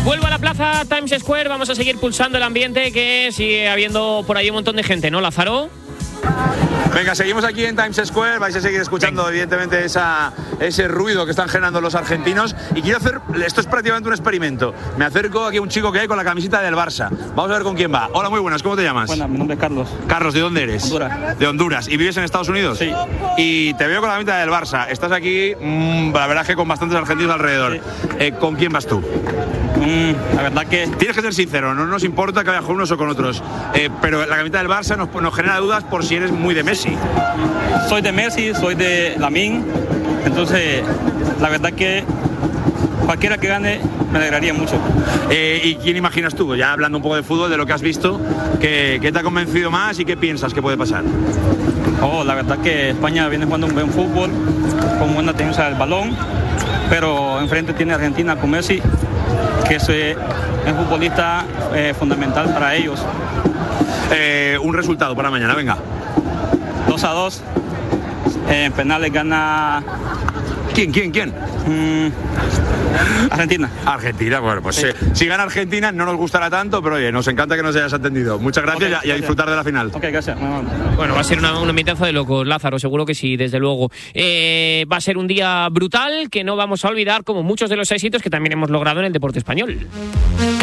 Vuelvo a la plaza Times Square, vamos a seguir pulsando el ambiente, que sigue habiendo por ahí un montón de gente, ¿no, Lázaro? Venga, seguimos aquí en Times Square. Vais a seguir escuchando, evidentemente, ese ruido que están generando los argentinos. Y quiero hacer, esto es prácticamente un experimento. Me acerco aquí a un chico que hay con la camiseta del Barça. Vamos a ver con quién va. Hola, muy buenas, ¿cómo te llamas? Bueno, mi nombre es Carlos. Carlos, ¿de dónde eres? Honduras. De Honduras. ¿Y vives en Estados Unidos? Sí. Y te veo con la camiseta del Barça. Estás aquí, la verdad es que con bastantes argentinos alrededor. Sí. ¿Con quién vas tú? La verdad que... Tienes que ser sincero, no nos importa que vayas con unos o con otros. Pero la camiseta del Barça nos genera dudas por si eres muy de Messi. Soy de Messi, soy de Lamine. Entonces, la verdad que cualquiera que gane me alegraría mucho. ¿Y quién imaginas tú? Ya hablando un poco de fútbol, de lo que has visto, ¿qué te ha convencido más y qué piensas que puede pasar? La verdad que España viene jugando un buen fútbol, con buena tenencia del balón, pero enfrente tiene Argentina con Messi, que es un futbolista fundamental para ellos. Un resultado para mañana, venga. 2-2. En penales gana... ¿Quién? Argentina. Argentina, bueno, pues sí. Si gana Argentina no nos gustará tanto, pero oye, nos encanta que nos hayas atendido. Muchas gracias, y a disfrutar de la final. Ok, gracias. Bueno, va a ser un ambientazo de locos, Lázaro, seguro que sí, desde luego. Va a ser un día brutal que no vamos a olvidar, como muchos de los éxitos que también hemos logrado en el deporte español.